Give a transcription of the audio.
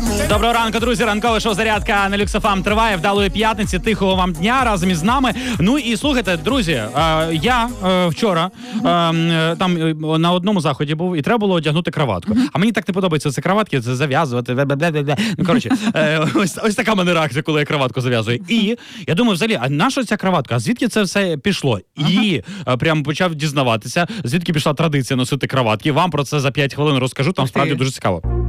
Доброго ранку, друзі. Ранкове шоу «Зарядка» на Люкс ФМ триває. Вдалої п'ятниці, тихого вам дня разом із нами. Ну і слухайте, друзі, я вчора там на одному заході був і треба було одягнути краватку. А мені так не подобається це краватки, це зав'язувати. Ну, коротше, ось така мене реакція, коли я краватку зав'язую. І я думаю, взагалі, а наша ця краватка? А звідки це все пішло? І прямо почав дізнаватися, звідки пішла традиція носити краватки. Вам про це за 5 хвилин розкажу, там справді дуже цікаво.